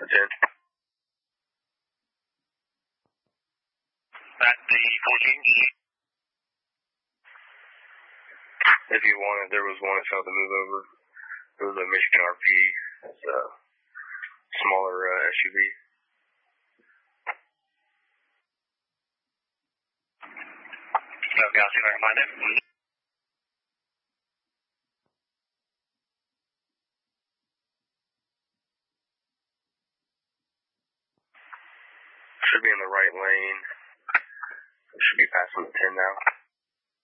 the 10. At the 14. If you wanted, there was one that failed to move over. It was a Michigan RP. It's a smaller SUV. Okay, I'll see if I can find it. Should be in the right lane. It should be passing the 10 now.